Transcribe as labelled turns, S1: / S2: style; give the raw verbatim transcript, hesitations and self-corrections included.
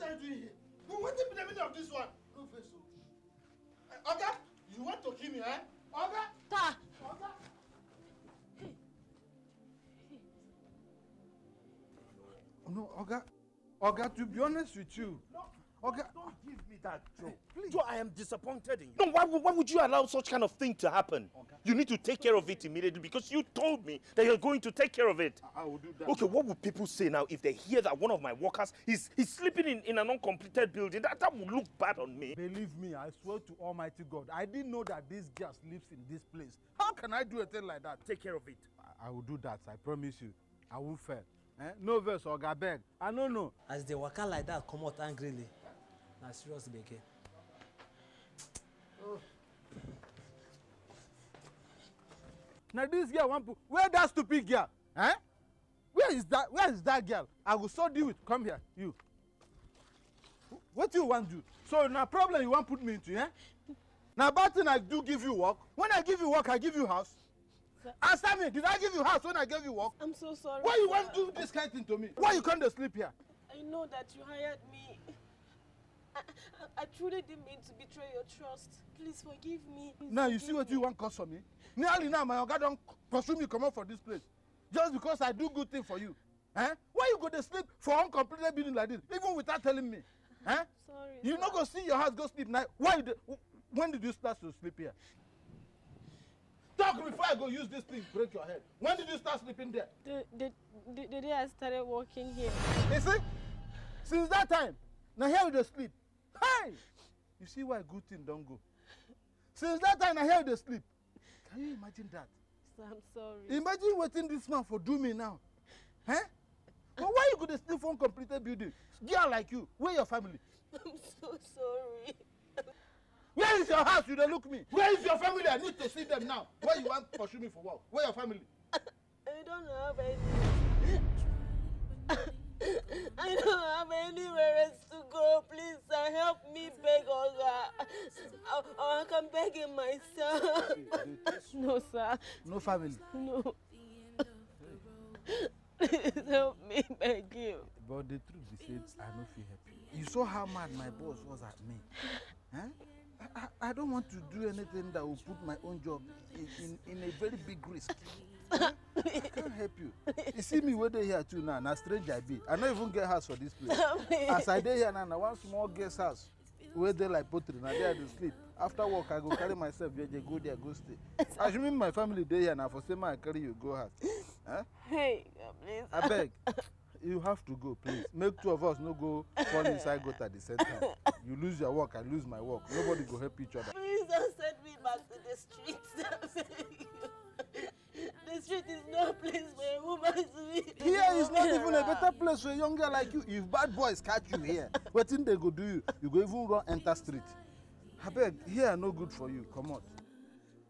S1: are you doing here? What is the meaning of this one? No face. Uh, Oga, you want to kill me, eh? Oga?
S2: Ta!
S1: Oga?
S3: No, Oga. Oga, to be honest with you.
S1: No.
S3: Oga,
S1: don't give me that, Joe.
S3: Please.
S1: Joe, I am disappointed in you. No, why, why would you allow such kind of thing to happen? Okay. You need to take care of it immediately because you told me that you're going to take care of it.
S3: I, I will do that.
S1: Okay, what would people say now if they hear that one of my workers is, is sleeping in, in an uncompleted building? That, that would look bad on me.
S3: Believe me, I swear to Almighty God, I didn't know that this girl sleeps in this place. How can I do a thing like that?
S1: Take care of it.
S3: I, I will do that, I promise you. I will fail. Eh? No verse, Oga beg. I don't know.
S4: As they waka like that, come out angrily. Na serious beke.
S3: Oh. Now this girl want to. Where that stupid girl? Eh? Where is that? Where is that girl? I will so deal with. Come here, you. What do you want to do? So now problem you want to put me into, eh? Now bad thing I do give you work. When I give you work, I give you house. Sir. Answer me. Did I give you house when I gave you work?
S2: I'm so sorry.
S3: Why you
S2: sir.
S3: want to do this kind of thing to me? Why you can't sleep here?
S2: I know that you hired me. I, I, I truly didn't mean to betray your trust. Please forgive me. Please
S3: now
S2: forgive
S3: you see what
S2: me.
S3: you want cause for me? Nearly now my oga don't pursue me come out for this place. Just because I do good thing for you. Eh? Why you go to sleep for uncompleted building like this? Even without telling me. Eh?
S2: Sorry.
S3: You
S2: sir.
S3: not go see your house go sleep night. Why did, when did you start to sleep here? Talk before I go use this thing to break your head. When did you start sleeping there?
S2: The, the, the, the day I started working here.
S3: You see? Since that time, now here you dey sleep. Hey! You see why good thing don't go. Since that time, now here you dey sleep. Can you imagine that?
S2: Sir, I'm sorry.
S3: Imagine waiting this man for do me now. Eh? But why you go to sleep for uncompleted building? Girl like you, where your family?
S2: I'm so sorry.
S3: Where is your house? You don't look me. Where is your family? I need to see them now. Where you want to pursue me for work? Where your family?
S2: I don't have any. I don't have anywhere else to go. Please, sir, help me beg Oga. I, I can beg him myself. No, sir.
S3: No family.
S2: No. Please help me beg you.
S3: But the truth is, I no fit help you. You saw how mad my boss was at me. Huh? I, I, I don't want to do anything that will put my own job in, in, in a very big risk. I can't help you. You see me where they here too now, na stranger I be. I don't even get house for this place. As I dey here now, na one small guest house where they like pottery, now there to sleep. After work, I go carry myself, go there, go stay. I should mean my family dey here now for same I carry you go house. Huh?
S2: Hey, please.
S3: I beg. You have to go, please. Make two of us no go fall inside gutter at the same time. You lose your work, I lose my work. Nobody go help each other.
S2: Please don't send me back to the streets. The street is no place for a woman to be.
S3: Here is not even a better place for a young girl like you. If bad boys catch you here, what thing they go do you? You go even run enter street. I beg, here no good for you. Come on.